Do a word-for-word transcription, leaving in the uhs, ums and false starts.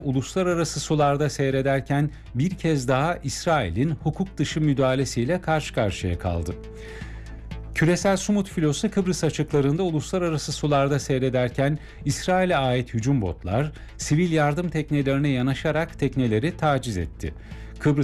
Uluslararası sularda seyrederken bir kez daha İsrail'in hukuk dışı müdahalesiyle karşı karşıya kaldı. Küresel Sumut filosu Kıbrıs açıklarında uluslararası sularda seyrederken İsrail'e ait hücum botlar sivil yardım teknelerine yanaşarak tekneleri taciz etti. Kıbrıs